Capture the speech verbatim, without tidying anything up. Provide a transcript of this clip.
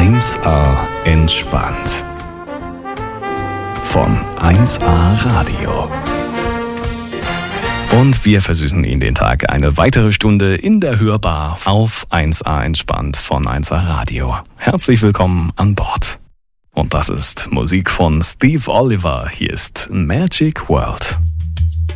eins A entspannt. Von eins A Radio. Und wir versüßen Ihnen den Tag eine weitere Stunde in der Hörbar auf eins A entspannt von eins A Radio. Herzlich willkommen an Bord. Und das ist Musik von Steve Oliver. Hier ist Magic World.